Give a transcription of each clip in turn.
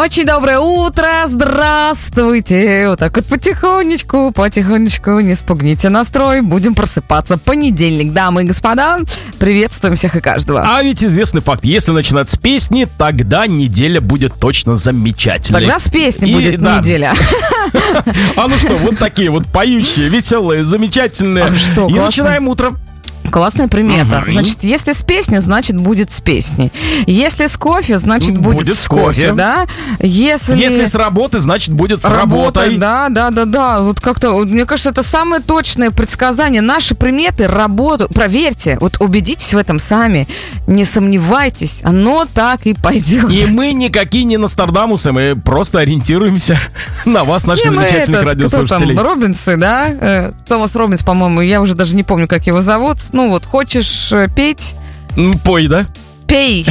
Очень доброе утро, здравствуйте. Вот так вот потихонечку, не спугните настрой. Будем просыпаться. Понедельник, дамы и господа. Приветствуем всех и каждого. А ведь известный факт, если начинать с песни, тогда неделя будет точно замечательной. Тогда с песни будет неделя. А ну что, вот такие вот поющие, веселые, замечательные. И начинаем утро. Классная примета. Значит, если с песни, значит, будет с песней. Если с кофе, значит, будет с кофе, да? Если с работы, значит, будет с работой. Да. Вот как-то, мне кажется, это самое точное предсказание. Наши приметы работают. Проверьте, вот убедитесь в этом сами. Не сомневайтесь, оно так и пойдет. И мы никакие не Нострадамусы, мы просто ориентируемся на вас, наших замечательных радиослушателей. Кто там, Робинсы, да? Томас Робинс, по-моему, я уже даже не помню, как его зовут. Ну вот, хочешь петь? Пой, да? Пей.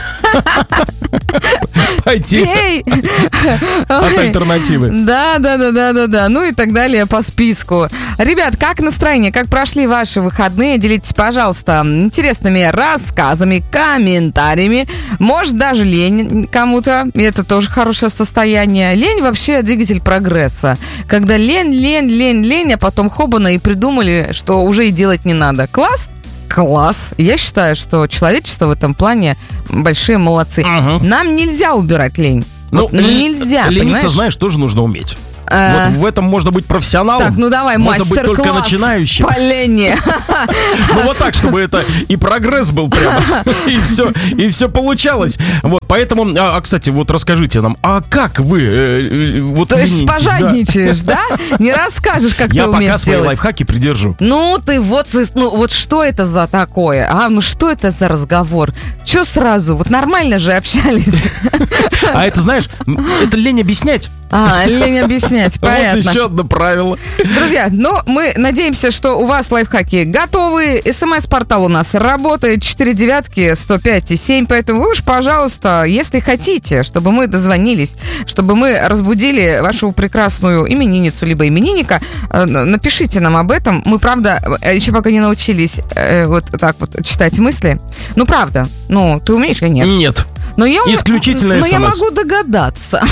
Пойти. Пей. От альтернативы. Да. Ну и так далее по списку. Ребят, как настроение? Как прошли ваши выходные? Делитесь, пожалуйста, интересными рассказами, комментариями. Может, даже лень кому-то. И это тоже хорошее состояние. Лень вообще двигатель прогресса. Когда лень, а потом хобана и придумали, что уже и делать не надо. Класс. Я считаю, что человечество в этом плане большие молодцы. Нам нельзя убирать лень. Нельзя, лениться, понимаешь? знаешь, тоже нужно уметь. Вот в этом можно быть профессионалом. Так, ну давай, можно быть только мастер-класс начинающим. по лени. Ну вот так, чтобы это и прогресс был прямо, и все получалось. Вот, поэтому, кстати, вот расскажите нам, а как вы вот то есть ленитесь, пожадничаешь, да? Не расскажешь, как ты умеешь делать. Я пока свои лайфхаки придержу. Ну ты вот что это за такое? Ну что это за разговор? Че сразу? Вот нормально же общались. А это, знаешь, это лень объяснять. Лень объяснять, понятно. Вот еще одно правило. Друзья, мы надеемся, что у вас лайфхаки готовы. СМС-портал у нас работает 499-105-7. Поэтому вы уж, пожалуйста, если хотите, чтобы мы дозвонились, чтобы мы разбудили вашу прекрасную именинницу либо именинника, напишите нам об этом. Мы, правда, еще пока не научились вот так вот читать мысли. Ну, правда. Ну, ты умеешь или нет? Нет. Исключительно Но СМС. я могу догадаться.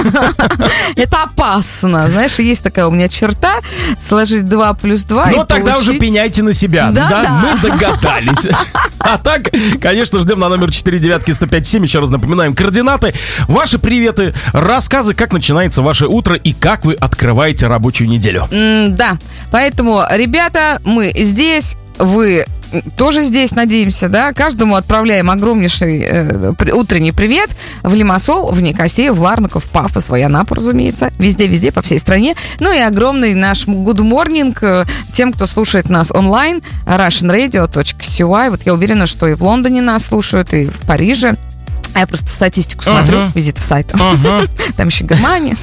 Это опасно. Знаешь, есть такая у меня черта сложить 2 плюс 2 Но тогда уже пеняйте на себя. Да, мы догадались. А так, конечно, ждем на номер 499-105-7. Еще раз напоминаем координаты. Ваши приветы, рассказы, как начинается ваше утро и как вы открываете рабочую неделю. Да, поэтому, ребята, мы здесь, вы тоже здесь, надеемся, да? Каждому отправляем огромнейший утренний привет в Лимассол, в Никосию, в Ларнаку, в Пафос, в Анапу, разумеется. Везде, по всей стране. Ну и огромный наш good morning тем, кто слушает нас онлайн, russianradio.cy. Вот я уверена, что и в Лондоне нас слушают, и в Париже. А я просто статистику смотрю, визитов сайта. Там еще Германия.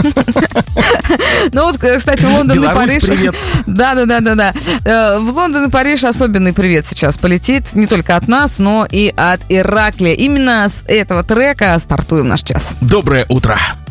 Ну вот, кстати, Лондон и Париж. Привет. Да. В Лондон и Париж особенный привет сейчас полетит. Не только от нас, но и от Ираклия. Именно с этого трека стартуем наш час. Доброе утро.